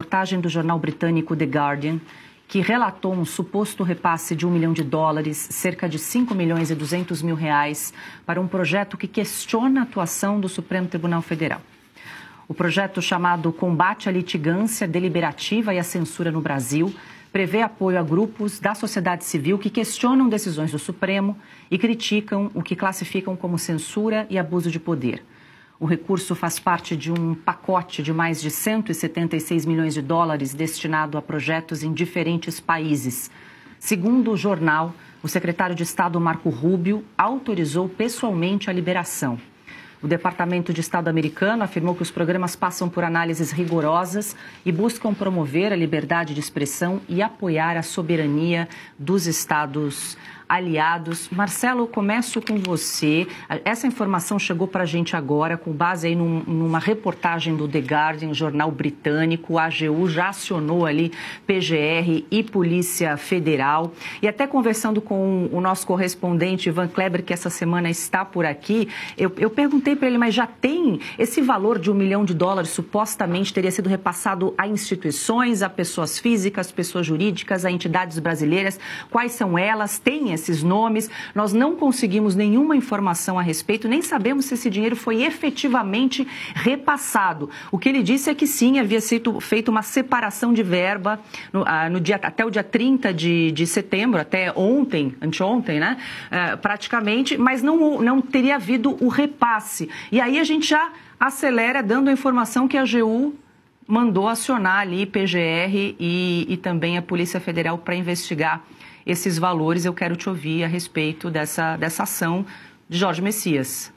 reportagem do jornal britânico The Guardian, que relatou um suposto repasse de $1 milhão, cerca de 5 milhões e 200 mil reais, para um projeto que questiona a atuação do Supremo Tribunal Federal. O projeto, chamado Combate à Litigância Deliberativa e à Censura no Brasil, prevê apoio a grupos da sociedade civil que questionam decisões do Supremo e criticam o que classificam como censura e abuso de poder. O recurso faz parte de um pacote de mais de 176 milhões de dólares destinado a projetos em diferentes países. Segundo o jornal, o secretário de Estado Marco Rubio autorizou pessoalmente a liberação. O Departamento de Estado americano afirmou que os programas passam por análises rigorosas e buscam promover a liberdade de expressão e apoiar a soberania dos Estados aliados. Marcelo, começo com você. Essa informação chegou para a gente agora, com base aí numa reportagem do The Guardian, jornal britânico. A AGU já acionou ali PGR e Polícia Federal. E até conversando com o nosso correspondente Ivan Kleber, que essa semana está por aqui, eu perguntei para ele, mas já tem esse valor de $1 milhão supostamente teria sido repassado a instituições, a pessoas físicas, pessoas jurídicas, a entidades brasileiras? Quais são elas? Tem esses nomes? Nós não conseguimos nenhuma informação a respeito, nem sabemos se esse dinheiro foi efetivamente repassado. O que ele disse é que sim, havia sido feita uma separação de verba até o dia 30 de setembro, até ontem, anteontem, né? Praticamente, mas não teria havido o repasse. E aí a gente já acelera dando a informação que a AGU mandou acionar ali PGR e também a Polícia Federal para investigar esses valores. Eu quero te ouvir a respeito dessa ação de Jorge Messias.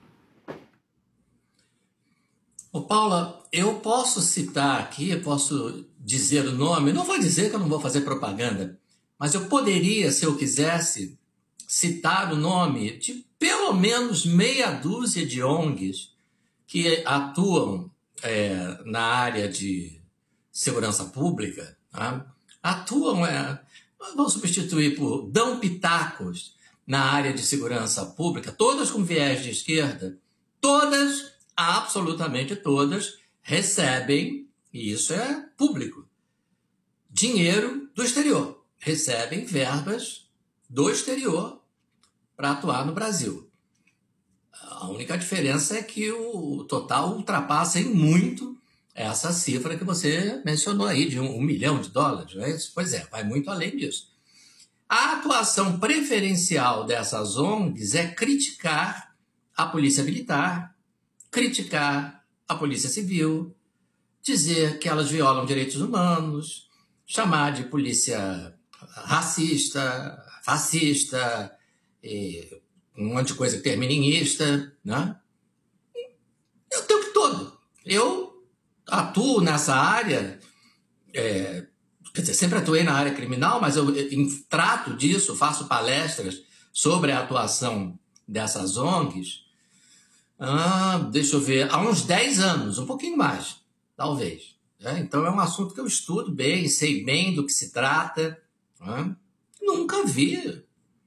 Ô Paula, eu posso citar aqui, eu posso dizer o nome, não vou dizer que eu não vou fazer propaganda, mas eu poderia, se eu quisesse, citar o nome de pelo menos meia dúzia de ONGs que atuam na área de segurança pública, tá? Vamos substituir por dão pitacos na área de segurança pública, todas com viés de esquerda, todas, absolutamente todas, recebem, e isso é público, dinheiro do exterior, recebem verbas do exterior para atuar no Brasil. A única diferença é que o total ultrapassa em muito essa cifra que você mencionou aí, de $1 milhão, não é isso? Pois é, vai muito além disso. A atuação preferencial dessas ONGs é criticar a Polícia Militar, criticar a Polícia Civil, dizer que elas violam direitos humanos, chamar de polícia racista, fascista, um monte de coisa que termina em ista, né? O tempo todo. Eu atuo nessa área, quer dizer, sempre atuei na área criminal, mas eu trato disso, faço palestras sobre a atuação dessas ONGs, deixa eu ver, há uns 10 anos, um pouquinho mais, talvez. Né? Então é um assunto que eu estudo bem, sei bem do que se trata. Né? Nunca vi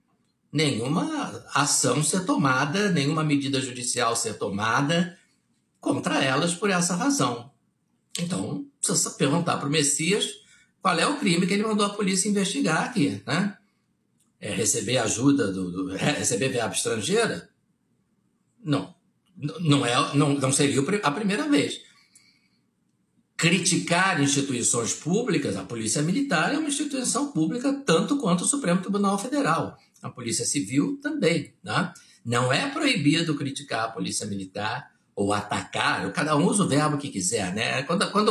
nenhuma ação ser tomada, nenhuma medida judicial ser tomada contra elas por essa razão. Então, precisa perguntar para o Messias qual é o crime que ele mandou a polícia investigar aqui, né? É receber ajuda, receber verba estrangeira? Não seria a primeira vez. Criticar instituições públicas, a Polícia Militar é uma instituição pública tanto quanto o Supremo Tribunal Federal. A Polícia Civil também, né? Não é proibido criticar a Polícia Militar ou atacar, cada um usa o verbo que quiser, né?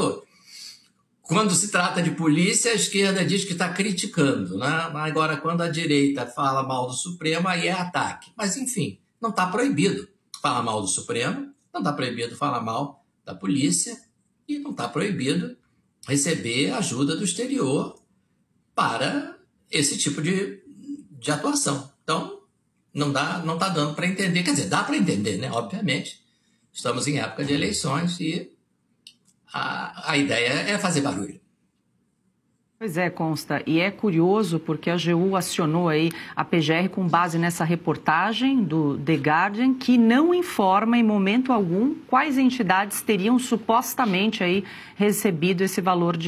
Quando se trata de polícia, a esquerda diz que está criticando, né? Agora, quando a direita fala mal do Supremo, aí é ataque. Mas, enfim, não está proibido falar mal do Supremo, não está proibido falar mal da polícia e não está proibido receber ajuda do exterior para esse tipo de atuação. Então, não está dando para entender. Quer dizer, dá para entender, né? Obviamente. Estamos em época de eleições e a ideia é fazer barulho. Pois é, Consta. E é curioso porque a AGU acionou aí a PGR com base nessa reportagem do The Guardian, que não informa em momento algum quais entidades teriam supostamente aí recebido esse valor de